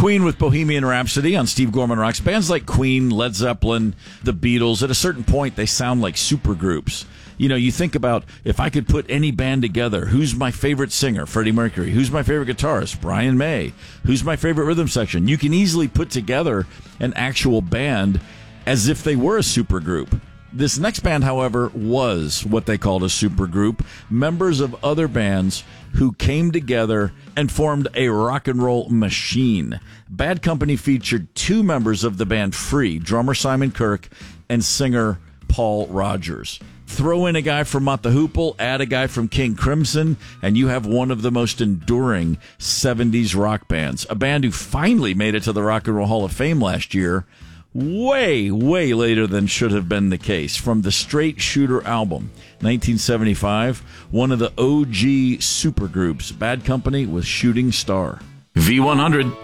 Queen with Bohemian Rhapsody on Steve Gorman Rocks. Bands like Queen, Led Zeppelin, the Beatles, at a certain point, they sound like supergroups. You know, you think about, if I could put any band together, who's my favorite singer? Freddie Mercury. Who's my favorite guitarist? Brian May. Who's my favorite rhythm section? You can easily put together an actual band as if they were a supergroup. This next band, however, was what they called a supergroup, members of other bands who came together and formed a rock and roll machine. Bad Company featured two members of the band Free, drummer Simon Kirke and singer Paul Rodgers. Throw in a guy from Mott the Hoople, add a guy from King Crimson, and you have one of the most enduring 70s rock bands. A band who finally made it to the Rock and Roll Hall of Fame last year, way later than should have been the case. From the Straight Shooter album, 1975, one of the OG supergroups, Bad Company with Shooting Star. V100.